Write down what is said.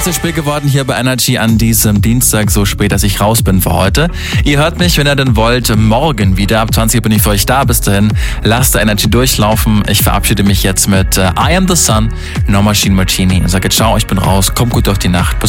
sehr spät geworden hier bei Energy an diesem Dienstag, so spät, dass ich raus bin für heute. Ihr hört mich, wenn ihr denn wollt, morgen wieder. Ab 20 Uhr bin ich für euch da. Bis dahin, lasst Energy durchlaufen. Ich verabschiede mich jetzt mit I Am The Sun, No Machine Martini. Und sage ciao, ich bin raus. Kommt gut durch die Nacht. Bis